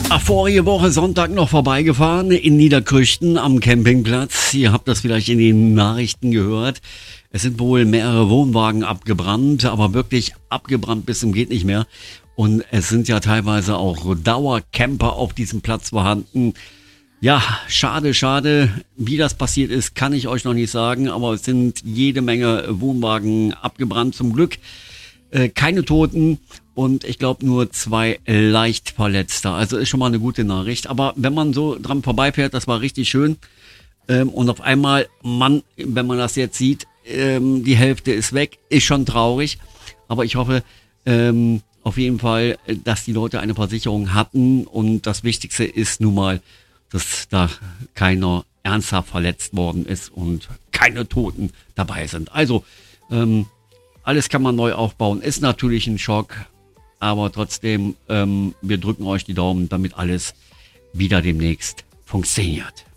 Vorige Woche Sonntag noch vorbeigefahren in Niederkrüchten am Campingplatz. Ihr habt das vielleicht in den Nachrichten gehört. Es sind wohl mehrere Wohnwagen abgebrannt, aber wirklich abgebrannt bis zum geht nicht mehr. Und es sind ja teilweise auch Dauercamper auf diesem Platz vorhanden. Ja, schade. Wie das passiert ist, kann ich euch noch nicht sagen. Aber es sind jede Menge Wohnwagen abgebrannt. Zum Glück keine Toten und ich glaube nur 2 leicht Verletzte. Also ist schon mal eine gute Nachricht. Aber wenn man so dran vorbeifährt, das war richtig schön. Und auf einmal, Mann, wenn man das jetzt sieht, die Hälfte ist weg, ist schon traurig. Aber ich hoffe auf jeden Fall, dass die Leute eine Versicherung hatten. Und das Wichtigste ist nun mal, dass da keiner ernsthaft verletzt worden ist und keine Toten dabei sind. Also, alles kann man neu aufbauen. Ist natürlich ein Schock, aber trotzdem, wir drücken euch die Daumen, damit alles wieder demnächst funktioniert.